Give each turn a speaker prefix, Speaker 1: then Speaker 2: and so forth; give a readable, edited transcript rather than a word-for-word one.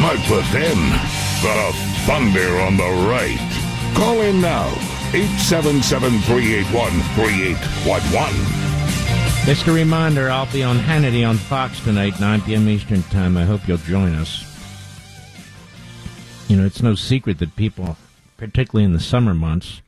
Speaker 1: Mark Levin, the Thunder on the right. Call in now, 877-381-3811.
Speaker 2: Just a reminder, I'll be on Hannity on Fox tonight, 9 p.m. Eastern Time. I hope you'll join us. You know, it's no secret that people, particularly in the summer months,